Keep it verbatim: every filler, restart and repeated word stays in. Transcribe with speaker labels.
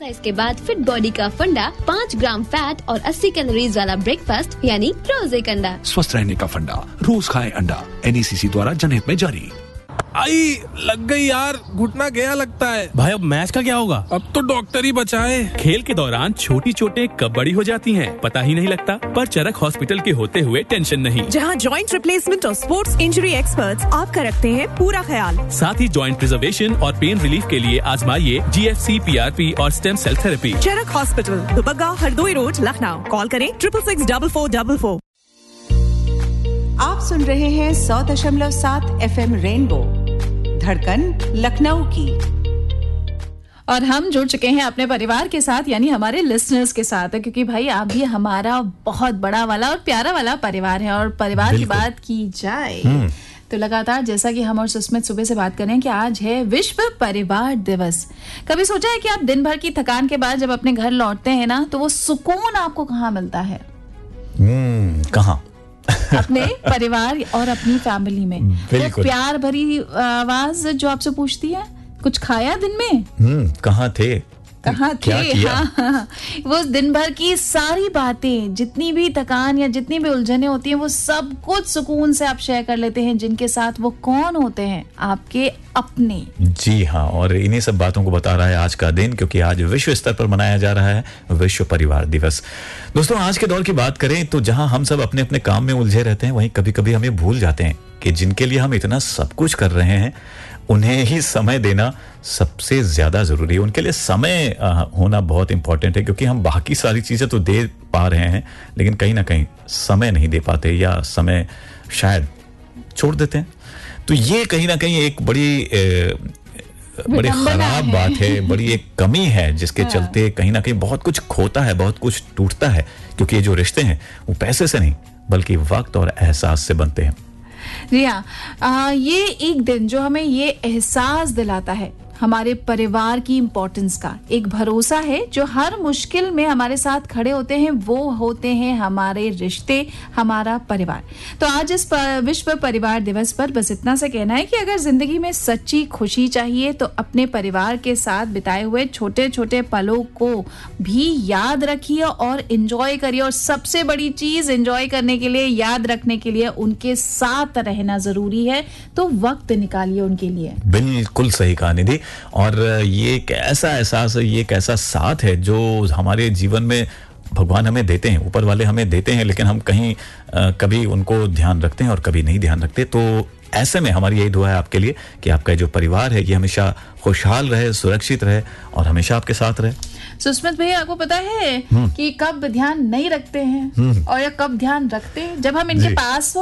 Speaker 1: Exercise के बाद fit body का फंडा, पाँच ग्राम फैट और अस्सी कैलोरीज वाला ब्रेकफास्ट यानी रोज एक अंडा।
Speaker 2: स्वस्थ रहने का फंडा, रोज खाएं अंडा। एन ई सी सी द्वारा जनहित में जारी।
Speaker 3: आई लग गई यार, घुटना गया लगता है।
Speaker 4: भाई अब मैच का क्या होगा?
Speaker 3: अब तो डॉक्टर ही बचाए।
Speaker 4: खेल के दौरान छोटी चोटें कब बड़ी हो जाती हैं पता ही नहीं लगता, पर चरक हॉस्पिटल के होते हुए टेंशन नहीं।
Speaker 5: जहां जॉइंट रिप्लेसमेंट और स्पोर्ट्स इंजरी एक्सपर्ट्स आपका रखते हैं पूरा ख्याल।
Speaker 4: साथ ही जॉइंट प्रिजर्वेशन और पेन रिलीफ के लिए आजमाइए जी F C, P R P और स्टेम सेल थेरेपी।
Speaker 5: चरक hospital, Dubagga, Hardoi road, Lucknow. Call करें triple six double four double four.
Speaker 6: आप सुन रहे हैं सौ दशमलव सात एफ एम रेनबो, धड़कन लखनऊ की।
Speaker 7: और हम जुड़ चुके हैं अपने परिवार के साथ, यानी हमारे लिसनर्स के साथ, क्योंकि भाई आप भी हमारा बहुत बड़ा वाला और प्यारा वाला परिवार है। और परिवार की बात की जाए तो लगातार जैसा कि हम और सुस्मित सुबह से बात कर रहे हैं कि आज है विश्व परिवार दिवस। कभी सोचा है कि आप दिन भर की थकान के बाद जब अपने घर लौटते हैं ना, तो वो सुकून आपको कहाँ मिलता है?
Speaker 8: कहाँ?
Speaker 7: अपने परिवार और अपनी फैमिली में। तो प्यार भरी आवाज जो आपसे पूछती है, कुछ खाया दिन में?
Speaker 8: हम्म कहाँ थे?
Speaker 7: कहाँ थे? हाँ, हाँ, वो दिन भर की सारी बातें, जितनी भी थकान या जितनी भी उलझने होती हैं, वो सब कुछ सुकून से आप शेयर कर लेते हैं। जिनके साथ वो कौन होते हैं? आपके अपने।
Speaker 8: जी हाँ, और इन्हीं सब बातों को बता रहा है आज का दिन, क्योंकि आज विश्व स्तर पर मनाया जा रहा है विश्व परिवार दिवस। दोस्तों, आज के दौर की बात करें तो जहां हम सब अपने अपने काम में उलझे रहते हैं, वहीं कभी कभी हमें भूल जाते हैं कि जिनके लिए हम इतना सब कुछ कर रहे हैं, उन्हें ही समय देना सबसे ज्यादा जरूरी है। उनके लिए समय होना बहुत इंपॉर्टेंट है, क्योंकि हम बाकी सारी चीजें तो दे पा रहे हैं, लेकिन कहीं ना कहीं समय नहीं दे पाते या समय शायद छोड़ देते हैं। तो ये कहीं ना कहीं एक बड़ी ए, बड़ी खराब बात है, बड़ी एक कमी है, जिसके हाँ। चलते कहीं ना कहीं बहुत कुछ खोता है, बहुत कुछ टूटता है। क्योंकि ये जो रिश्ते हैं वो पैसे से नहीं बल्कि वक्त और एहसास से बनते हैं।
Speaker 7: जी हाँ, ये एक दिन जो हमें ये एहसास दिलाता है हमारे परिवार की इम्पोर्टेंस का, एक भरोसा है जो हर मुश्किल में हमारे साथ खड़े होते हैं, वो होते हैं हमारे रिश्ते, हमारा परिवार। तो आज इस विश्व परिवार दिवस पर बस इतना से कहना है कि अगर जिंदगी में सच्ची खुशी चाहिए तो अपने परिवार के साथ बिताए हुए छोटे छोटे पलों को भी याद रखिए और एंजॉय करिए। और सबसे बड़ी चीज, एंजॉय करने के लिए, याद रखने के लिए उनके साथ रहना जरूरी है। तो वक्त निकालिए उनके लिए।
Speaker 8: बिल्कुल सही कहा निधि। और ये एक ऐसा एहसास है, ये एक ऐसा साथ है जो हमारे जीवन में भगवान हमें देते हैं, ऊपर वाले हमें देते हैं, लेकिन हम कहीं आ, कभी उनको ध्यान रखते हैं और कभी नहीं ध्यान रखते। तो ऐसे में हमारी यही दुआ है आपके लिए कि आपका जो परिवार है ये हमेशा खुशहाल रहे, सुरक्षित रहे और हमेशा आपके साथ रहे।
Speaker 7: सुस्मित भैया, आपको पता है कि कब ध्यान नहीं रखते हैं और कब ध्यान रखते हैं? जब हम इनके पास हो